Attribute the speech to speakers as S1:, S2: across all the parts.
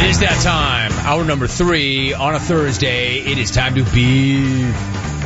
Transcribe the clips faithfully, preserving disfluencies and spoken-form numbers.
S1: is that time. Hour number three on a Thursday. It is time to beef.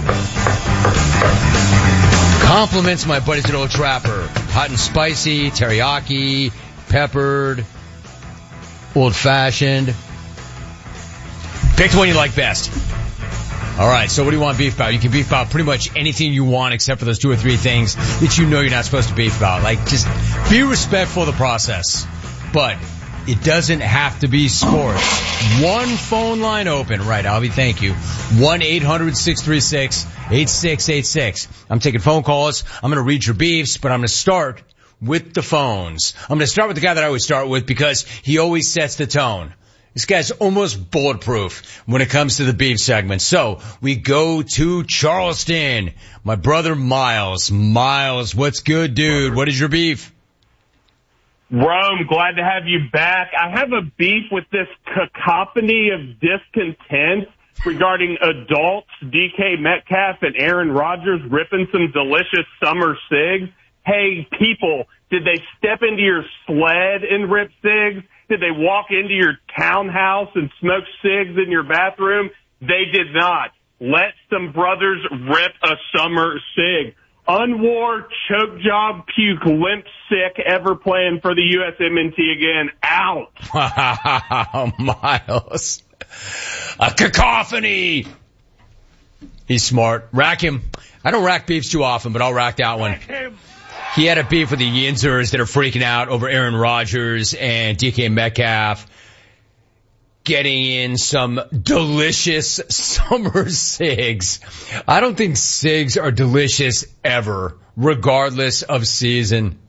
S1: Compliments my buddies at Old Trapper. Hot and spicy, teriyaki, peppered, old-fashioned. Pick the one you like best. All right, so what do you want beef about? You can beef about pretty much anything you want except for those two or three things that you know you're not supposed to beef about. Like, just be respectful of the process. But it doesn't have to be sports. One phone line open. Right, Albie, thank you. one eight hundred six three six eight six eight six. I'm taking phone calls. I'm going to read your beefs, but I'm going to start with the phones. I'm going to start with the guy that I always start with because he always sets the tone. This guy's almost bulletproof when it comes to the beef segment. So we go to Charleston. My brother Miles. Miles, what's good, dude? What is your beef?
S2: Rome, glad to have you back. I have a beef with this cacophony of discontent regarding adults, D K Metcalf and Aaron Rodgers ripping some delicious summer cigs. Hey, people, did they step into your sled and rip cigs? Did they walk into your townhouse and smoke cigs in your bathroom? They did not. Let some brothers rip a summer cig. Unwar, choke job, puke, limp, sick, ever playing for the U S M N T again. Out.
S1: Wow, Miles. A cacophony. He's smart. Rack him. I don't rack beefs too often, but I'll rack that one. He had a beef with the Yinzers that are freaking out over Aaron Rodgers and D K Metcalf getting in some delicious summer cigs. I don't think cigs are delicious ever, regardless of season.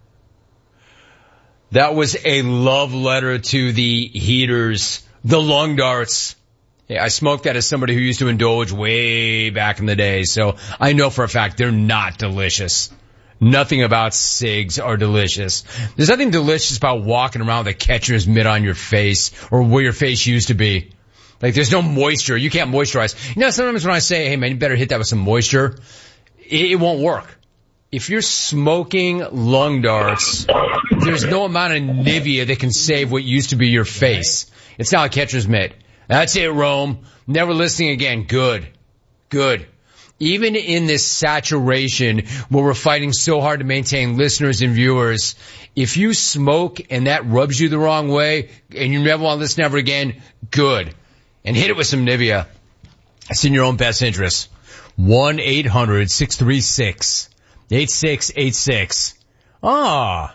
S1: That was a love letter to the heaters, the lung darts. Yeah, I smoked that as somebody who used to indulge way back in the day, so I know for a fact they're not delicious. Nothing about cigs are delicious. There's nothing delicious about walking around with a catcher's mitt on your face or where your face used to be. Like, there's no moisture. You can't moisturize. You know, sometimes when I say, hey, man, you better hit that with some moisture, it, it won't work. If you're smoking lung darts, there's no amount of Nivea that can save what used to be your face. It's not a catcher's mitt. That's it, Rome. Never listening again. Good. Good. Even in this saturation where we're fighting so hard to maintain listeners and viewers, if you smoke and that rubs you the wrong way and you never want to listen ever again, good. And hit it with some Nivea. It's in your own best interest. one eight hundred six three six eight six eight six. Ah.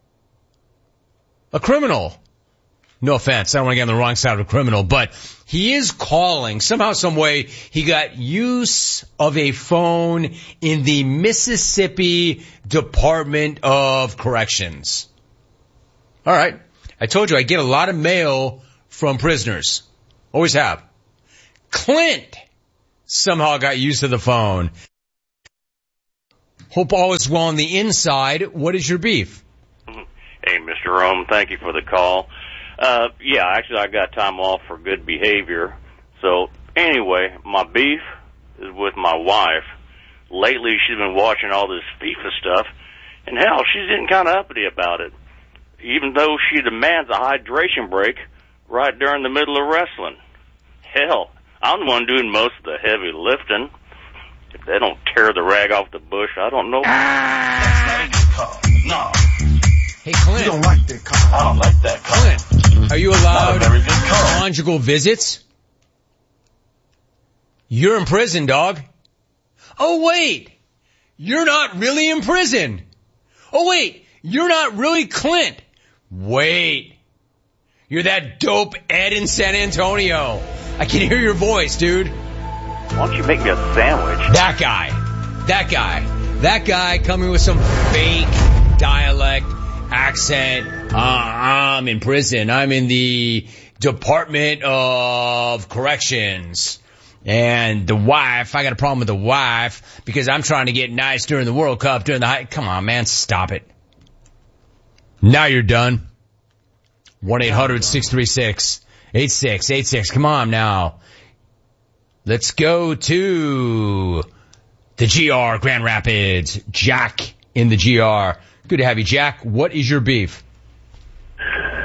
S1: A criminal. No offense, I don't want to get on the wrong side of a criminal, but he is calling. Somehow, some way, he got use of a phone in the Mississippi Department of Corrections. All right. I told you I get a lot of mail from prisoners. Always have. Clint somehow got used to the phone. Hope all is well on the inside. What is your beef?
S3: Hey, Mister Rome, thank you for the call. Uh, yeah, actually, I got time off for good behavior. So, anyway, my beef is with my wife. Lately, she's been watching all this FIFA stuff, and hell, she's getting kind of uppity about it, even though she demands a hydration break right during the middle of wrestling. Hell, I'm the one doing most of the heavy lifting. If they don't tear the rag off the bush, I don't know.
S1: Ah!
S4: No.
S1: Hey, Clint.
S4: You don't like that car. I don't like that car.
S1: Clint, are you allowed
S4: very good car.
S1: conjugal visits? You're in prison, dog. Oh, wait. You're not really in prison. Oh, wait. You're not really Clint. Wait. You're that dope Ed in San Antonio. I can hear your voice, dude.
S3: Why don't you make me a sandwich?
S1: That guy. That guy. That guy coming with some fake dialect, accent. Uh, I'm in prison. I'm in the Department of Corrections. And the wife, I got a problem with the wife because I'm trying to get nice during the World Cup, during the high. Come on, man, stop it. Now you're done. one eight hundred six three six eight six eight six. Come on now. Let's go to the G R, Grand Rapids. Jack in the G R. Good to have you, Jack. What is your beef?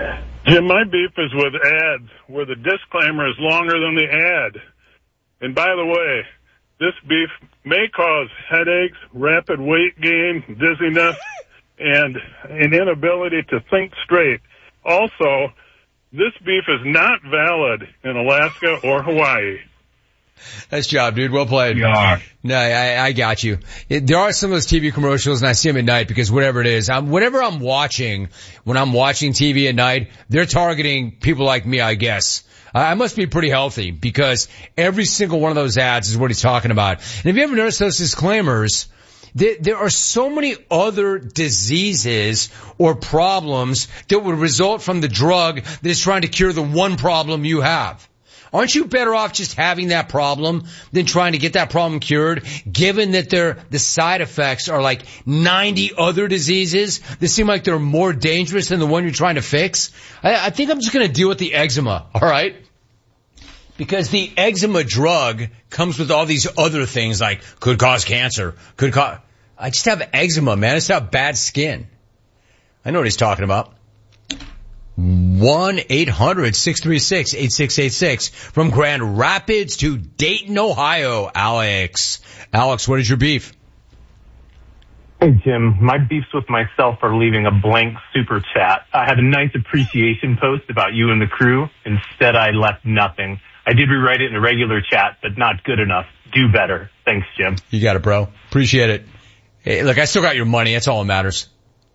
S5: Jim, my beef is with ads where the disclaimer is longer than the ad. And by the way, this beef may cause headaches, rapid weight gain, dizziness, and an inability to think straight. Also, this beef is not valid in Alaska or Hawaii.
S1: Nice job, dude. Well played.
S5: Yeah.
S1: No, I, I got you. It, there are some of those T V commercials, and I see them at night because whatever it is, I'm, whatever I'm watching, when I'm watching T V at night, they're targeting people like me, I guess. I must be pretty healthy because every single one of those ads is what he's talking about. And have you ever noticed those disclaimers? There, there are so many other diseases or problems that would result from the drug that is trying to cure the one problem you have. Aren't you better off just having that problem than trying to get that problem cured, given that they're, the side effects are like ninety other diseases that seem like they're more dangerous than the one you're trying to fix? I, I think I'm just going to deal with the eczema, all right? Because the eczema drug comes with all these other things like could cause cancer, could cause... I just have eczema, man. I just have bad skin. I know what he's talking about. one eight hundred six three six eight six eight six from Grand Rapids to Dayton, Ohio. Alex. Alex, what is your beef?
S6: Hey, Jim. My beefs with myself are leaving a blank super chat. I had a nice appreciation post about you and the crew. Instead, I left nothing. I did rewrite it in a regular chat, but not good enough. Do better. Thanks, Jim.
S1: You got it, bro. Appreciate it. Hey, look, I still got your money. That's all that matters.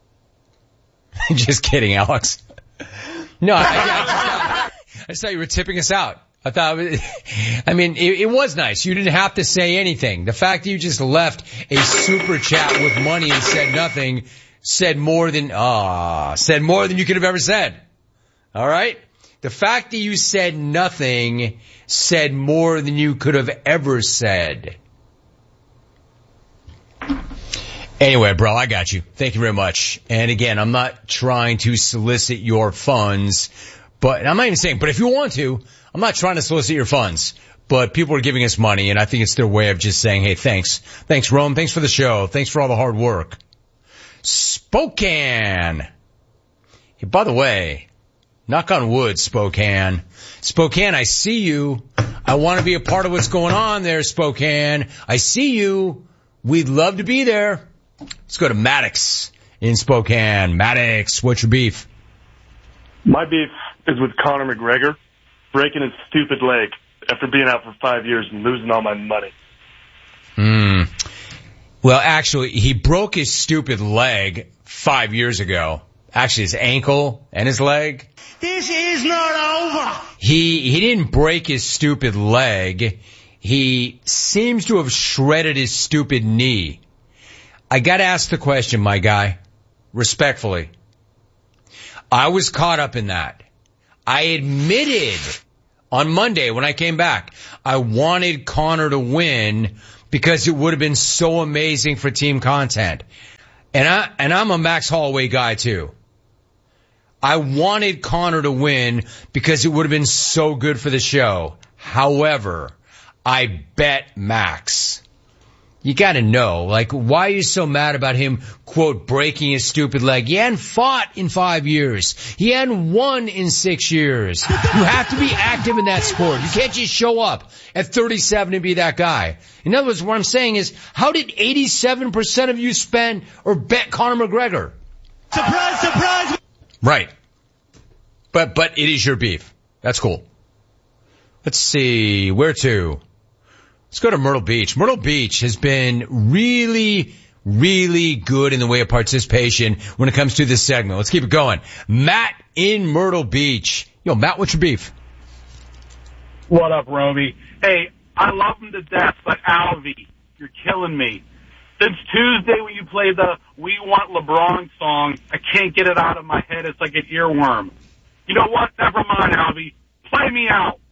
S1: Just kidding, Alex. No, I, I, I, just, I just thought you were tipping us out. I thought, I mean, it, it was nice. You didn't have to say anything. The fact that you just left a super chat with money and said nothing said more than, ah, said more than you could have ever said. All right? The fact that you said nothing said more than you could have ever said. Anyway, bro, I got you. Thank you very much. And again, I'm not trying to solicit your funds, but I'm not even saying, but if you want to, I'm not trying to solicit your funds, but people are giving us money, and I think it's their way of just saying, hey, thanks. Thanks, Rome. Thanks for the show. Thanks for all the hard work. Spokane. Hey, by the way, knock on wood, Spokane. Spokane, I see you. I want to be a part of what's going on there, Spokane. I see you. We'd love to be there. Let's go to Maddox in Spokane. Maddox, what's your beef?
S7: My beef is with Conor McGregor breaking his stupid leg after being out for five years and losing all my money.
S1: Hmm. Well, actually, he broke his stupid leg five years ago. Actually, his ankle and his leg.
S8: This is not over.
S1: He, he didn't break his stupid leg. He seems to have shredded his stupid knee. I gotta ask the question, my guy, respectfully. I was caught up in that. I admitted on Monday when I came back, I wanted Conor to win because it would have been so amazing for team content. And I, and I'm a Max Holloway guy too. I wanted Conor to win because it would have been so good for the show. However, I bet Max. You gotta know, like, why are you so mad about him, quote, breaking his stupid leg? He hadn't fought in five years. He hadn't won in six years. You have to be active in that sport. You can't just show up at thirty-seven and be that guy. In other words, what I'm saying is, how did eighty-seven percent of you spend or bet Conor McGregor?
S8: Surprise, surprise!
S1: Right. But, but it is your beef. That's cool. Let's see, where to? Let's go to Myrtle Beach. Myrtle Beach has been really, really good in the way of participation when it comes to this segment. Let's keep it going. Matt in Myrtle Beach. Yo, Matt, what's your beef?
S9: What up, Romy? Hey, I love him to death, but Alvy, you're killing me. Since Tuesday when you played the We Want LeBron song, I can't get it out of my head. It's like an earworm. You know what? Never mind, Alvy. Play me out.